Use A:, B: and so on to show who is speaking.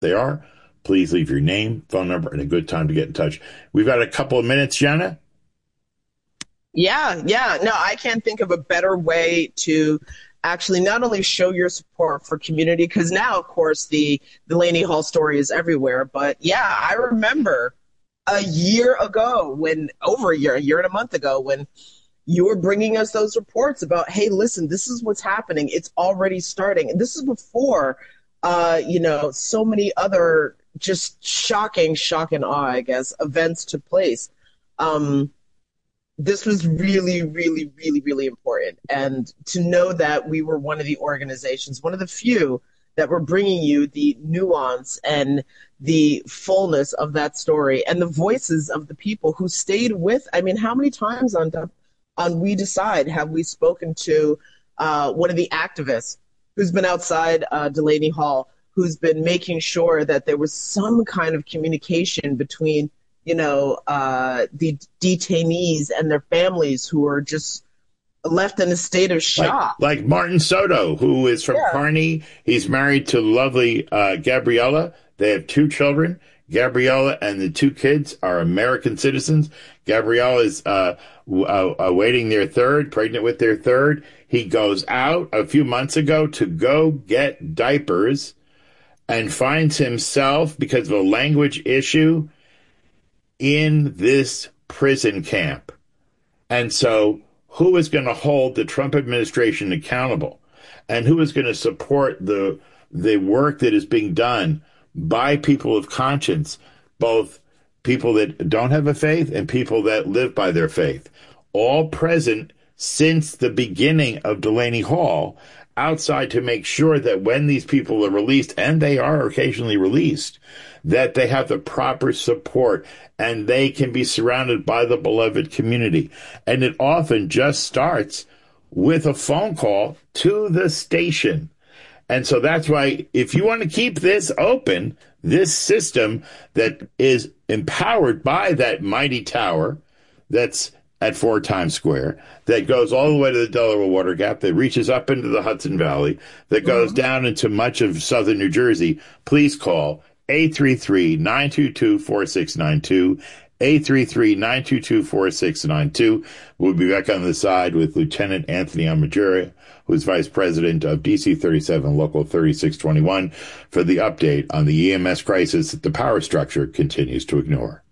A: they are, please leave your name, phone number, and a good time to get in touch. We've got a couple of minutes, Jenna.
B: Yeah, yeah. No, I can't think of a better way to actually not only show your support for community, because now, of course, the Delaney Hall story is everywhere. But yeah, I remember a year ago when, over a year and a month ago, when you were bringing us those reports about, hey, listen, this is what's happening. It's already starting. And this is before, so many other just shocking, shock and awe, I guess, events took place. Um, this was really, really, really, really important. And to know that we were one of the organizations, one of the few that were bringing you the nuance and the fullness of that story and the voices of the people who stayed with. I mean, how many times on We Decide have we spoken to one of the activists who's been outside Delaney Hall, who's been making sure that there was some kind of communication between the detainees and their families who are just left in a state of shock.
A: Like Martin Soto, who is from Kearney. He's married to lovely Gabriella. They have two children. Gabriella and the two kids are American citizens. Gabriella is awaiting their third, pregnant with their third. He goes out a few months ago to go get diapers and finds himself, because of a language issue, in this prison camp. And so who is going to hold the Trump administration accountable? And who is going to support the work that is being done by people of conscience, both people that don't have a faith and people that live by their faith, all present since the beginning of Delaney Hall, outside to make sure that when these people are released, and they are occasionally released, that they have the proper support and they can be surrounded by the beloved community. And it often just starts with a phone call to the station. And so that's why, if you want to keep this open, this system that is empowered by that mighty tower that's at 4 Times Square, that goes all the way to the Delaware Water Gap, that reaches up into the Hudson Valley, that goes down into much of southern New Jersey, please call 833-922-4692, 833-922-4692. We'll be back on the side with Lieutenant Anthony Amajura, who's Vice President of DC 37 Local 3621, for the update on the EMS crisis that the power structure continues to ignore.